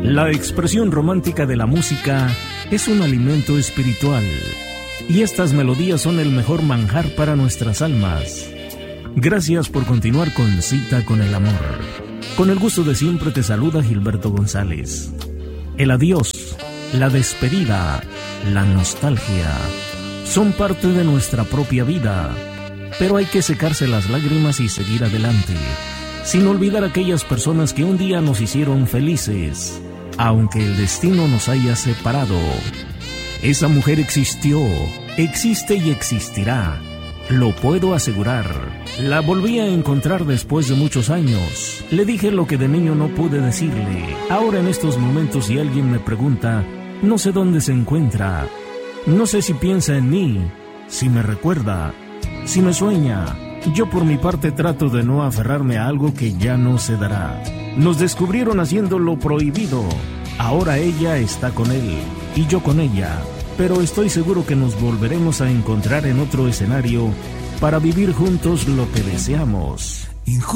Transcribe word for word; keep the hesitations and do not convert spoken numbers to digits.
La expresión romántica de la música es un alimento espiritual, y estas melodías son el mejor manjar para nuestras almas. Gracias por continuar con Cita con el Amor. Con el gusto de siempre te saluda Gilberto González. El adiós, la despedida, la nostalgia son parte de nuestra propia vida, pero hay que secarse las lágrimas y seguir adelante, sin olvidar a aquellas personas que un día nos hicieron felices, aunque el destino nos haya separado. Esa mujer existió, existe y existirá, lo puedo asegurar. La volví a encontrar después de muchos años. Le dije lo que de niño no pude decirle. Ahora en estos momentos, si alguien me pregunta, no sé dónde se encuentra. No sé si piensa en mí, si me recuerda, si me sueña. Yo por mi parte trato de no aferrarme a algo que ya no se dará. Nos descubrieron haciendo lo prohibido. Ahora ella está con él y yo con ella. Pero estoy seguro que nos volveremos a encontrar en otro escenario para vivir juntos lo que deseamos.